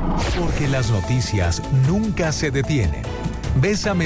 Porque las noticias nunca se detienen. Bésame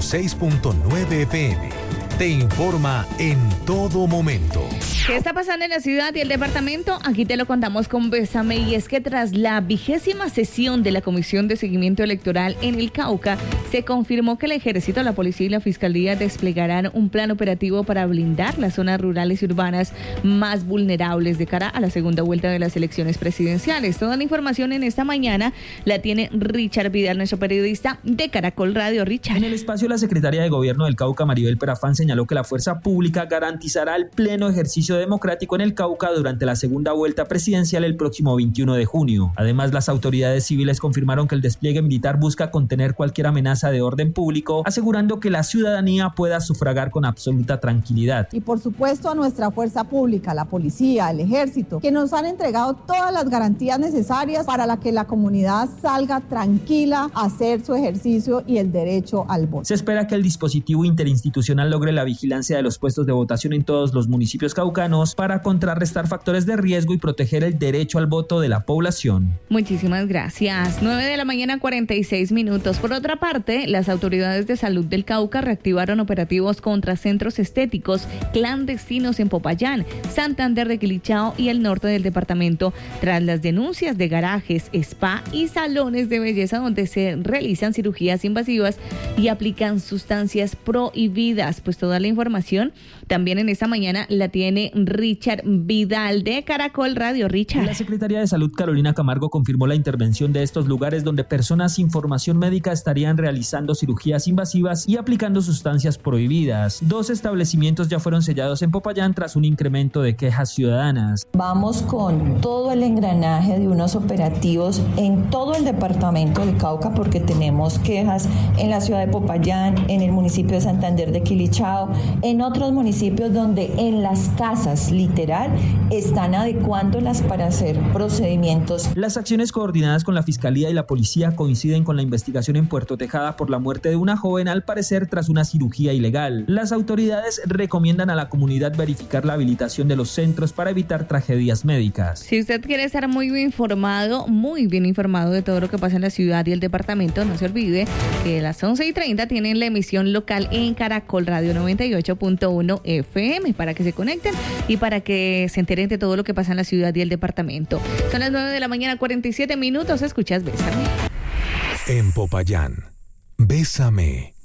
106.9 FM. Te informa en todo momento. ¿Qué está pasando en la ciudad y el departamento? Aquí te lo contamos con Bésame, y es que tras la 20ª sesión de la Comisión de Seguimiento Electoral en el Cauca, se confirmó que el Ejército, la Policía y la Fiscalía desplegarán un plan operativo para blindar las zonas rurales y urbanas más vulnerables de cara a la segunda vuelta de las elecciones presidenciales. Toda la información en esta mañana la tiene Richard Vidal, nuestro periodista de Caracol Radio. Richard. En el espacio, la secretaria de Gobierno del Cauca, Maribel Perafán, señaló que la fuerza pública garantizará el pleno ejercicio democrático en el Cauca durante la segunda vuelta presidencial el próximo 21 de junio. Además, las autoridades civiles confirmaron que el despliegue militar busca contener cualquier amenaza de orden público, asegurando que la ciudadanía pueda sufragar con absoluta tranquilidad. Y por supuesto a nuestra fuerza pública, la policía, el ejército, que nos han entregado todas las garantías necesarias para que la comunidad salga tranquila a hacer su ejercicio y el derecho al voto. Se espera que el dispositivo interinstitucional logre la vigilancia de los puestos de votación en todos los municipios caucanos para contrarrestar factores de riesgo y proteger el derecho al voto de la población. Muchísimas gracias. 9:46 a.m. Por otra parte, las autoridades de salud del Cauca reactivaron operativos contra centros estéticos clandestinos en Popayán, Santander de Quilichao y el norte del departamento, tras las denuncias de garajes, spa y salones de belleza donde se realizan cirugías invasivas y aplican sustancias prohibidas. Pues toda la información también en esta mañana la tiene Richard Vidal de Caracol Radio. Richard. La Secretaría de Salud, Carolina Camargo, confirmó la intervención de estos lugares donde personas sin formación médica estarían realizando cirugías invasivas y aplicando sustancias prohibidas. 2 establecimientos ya fueron sellados en Popayán tras un incremento de quejas ciudadanas. Vamos con todo el engranaje de unos operativos en todo el departamento del Cauca, porque tenemos quejas en la ciudad de Popayán, en el municipio de Santander de Quilichao, en otros municipios donde en las casas, literal, están adecuándolas para hacer procedimientos. Las acciones coordinadas con la Fiscalía y la Policía coinciden con la investigación en Puerto Tejada por la muerte de una joven, al parecer tras una cirugía ilegal. Las autoridades recomiendan a la comunidad verificar la habilitación de los centros para evitar tragedias médicas. Si usted quiere estar muy bien informado de todo lo que pasa en la ciudad y el departamento, no se olvide que a las 11:30 tienen la emisión local en Caracol Radio 98.1 FM para que se conecten y para que se enteren de todo lo que pasa en la ciudad y el departamento. Son las 9:47 a.m. Escuchas Bésame. En Popayán, Bésame.